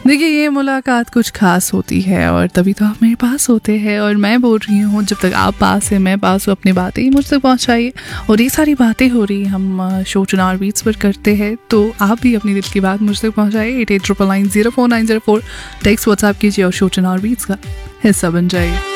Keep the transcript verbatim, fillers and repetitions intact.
देखिए ये मुलाकात कुछ खास होती है और तभी तो आप मेरे पास होते हैं। और मैं बोल रही हूँ जब तक आप पास हैं मैं पास हूँ, अपनी बातें ही मुझ तक पहुँचाइए। और ये सारी बातें हो रही हम शो चुनाव बीट्स पर करते हैं, तो आप भी अपनी दिल की बात मुझ तक पहुँचाइए। Eight eight triple nine zero four nine zero four text WhatsApp कीजिए और शो चुनाव बीट्स का हिस्सा बन जाइए।